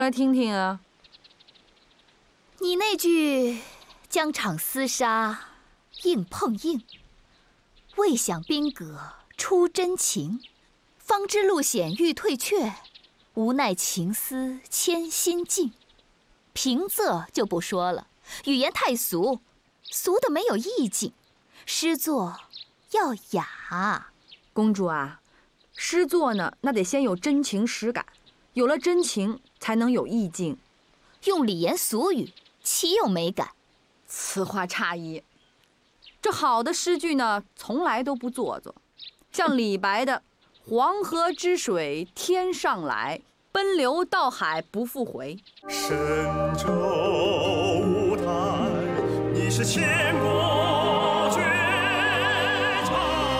来听听啊。 你那句“疆场厮杀，硬碰硬，未想兵戈出真情，方知路险欲退却，无奈情思牵心境”。平仄就不说了，语言太俗，俗的没有意境。诗作要雅。 公主啊，诗作呢，那得先有真情实感，有了真情才能有意境。 用礼言俗语，岂有美感？ 此话差矣。这好的诗句呢，从来都不做作。像李白的“黄河之水天上来，奔流到海不复回”。 神州舞台，你是千古绝唱。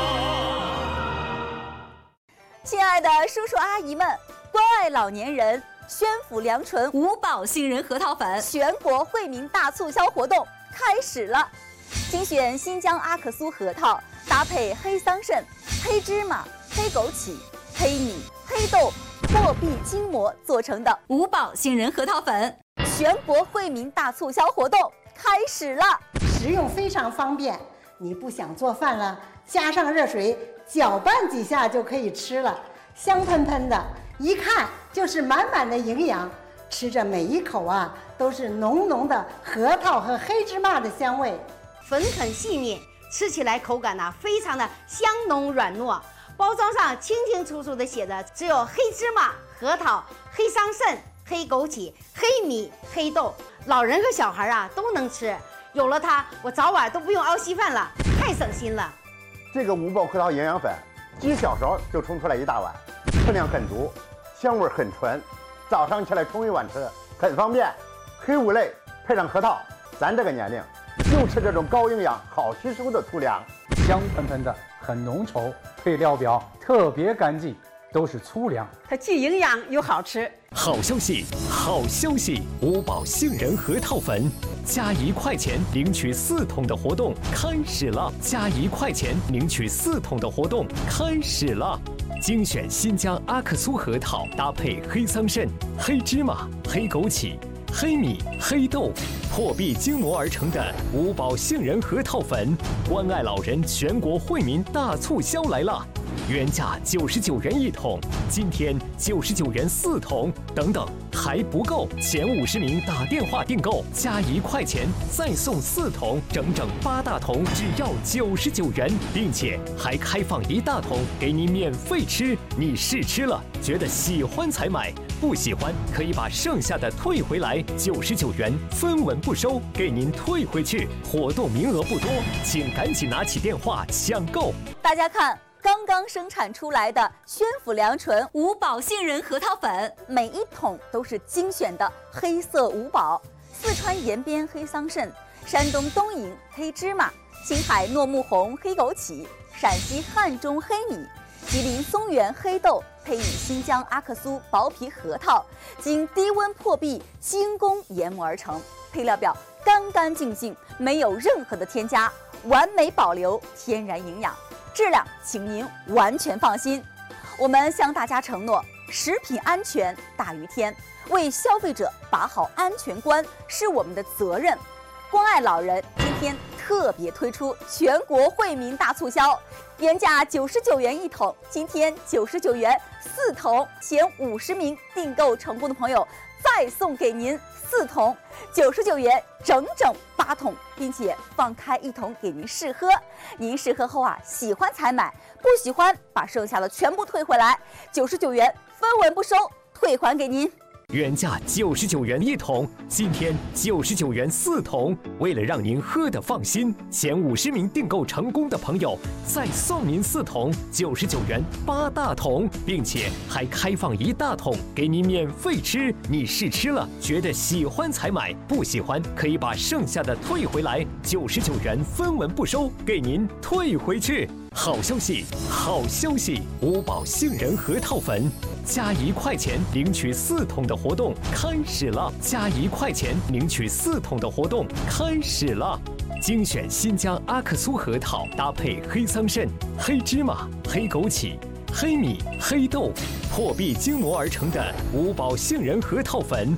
亲爱的叔叔阿姨们，关爱老年人，宣府良醇五宝杏仁核桃粉全国惠民大促销活动开始了！精选新疆阿克苏核桃，搭配黑桑葚、黑芝麻、黑枸杞、黑米、黑豆、破壁筋膜做成的五宝杏仁核桃粉，全国惠民大促销活动开始了！ 食用非常方便，你不想做饭了，加上热水搅拌几下就可以吃了，香喷喷的，一看就是满满的营养。吃着每一口啊，都是浓浓的核桃和黑芝麻的香味， 粉很细腻，吃起来口感呢非常的香浓软糯。包装上清清楚楚的写着，只有黑芝麻、核桃、黑桑葚、黑枸杞、黑米、黑豆，老人和小孩啊都能吃。有了它，我早晚都不用熬稀饭了，太省心了。 这个五宝核桃营养粉，几小勺就冲出来一大碗，分量很足，香味很纯，早上起来冲一碗吃，很方便。黑五类配上核桃，咱这个年龄就吃这种高营养、好吸收的粗粮， 香喷喷的，很浓稠，配料表特别干净，都是粗粮， 它既营养又好吃。 好消息，好消息！五宝杏仁核桃粉加1块钱领取4桶的活动开始了，加1块钱领取4桶的活动开始了。精选新疆阿克苏核桃，搭配黑桑葚、黑芝麻、黑枸杞、黑米、黑豆，破壁筋膜而成的五宝杏仁核桃粉，关爱老人全国惠民大促销来了！原价99元1桶，今天99元4桶，等等还不够，前50名打电话订购加1块钱再送4桶，整整8大桶，只要99元，并且还开放1大桶给你免费吃。你试吃了，觉得喜欢才买，不喜欢可以把剩下的退回来，99元分文不收，给您退回去。活动名额不多，请赶紧拿起电话抢购。 大家看，刚刚生产出来的宣府良醇五宝杏仁核桃粉，每一桶都是精选的黑色五宝：四川延边黑桑葚，山东东营黑芝麻，青海糯木红黑枸杞，陕西汉中黑米，吉林松原黑豆，配以新疆阿克苏薄皮核桃，经低温破壁精工研磨而成，配料表干干净净，没有任何的添加，完美保留天然营养。质量请您完全放心，我们向大家承诺，食品安全大于天，为消费者把好安全关是我们的责任。关爱老人今天特别推出全国惠民大促销，原价99元1桶，今天99元4桶，前50名订购成功的朋友再送给您4桶，99元整整8桶，并且放开1桶给您试喝。您试喝后啊，喜欢才买，不喜欢把剩下的全部退回来，99元分文不收，退还给您。 原价99元1桶，今天99元4桶。为了让您喝得放心，前50名订购成功的朋友再送您4桶，99元8大桶，并且还开放1大桶给您免费吃。你试吃了，觉得喜欢才买，不喜欢可以把剩下的退回来，99元分文不收，给您退回去。好消息，好消息！五宝杏仁核桃粉加1块钱领取4桶的活动开始了，加1块钱领取4桶的活动开始了。精选新疆阿克苏核桃，搭配黑桑葚、黑芝麻、黑枸杞、黑米、黑豆，破壁筋膜而成的五宝杏仁核桃粉，